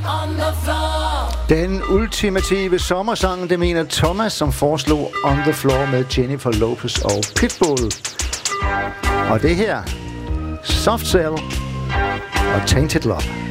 Den ultimative sommersang, det mener Thomas, som foreslog On The Floor med Jennifer Lopez og Pitbull. Og det her, Soft Cell og Tainted Love.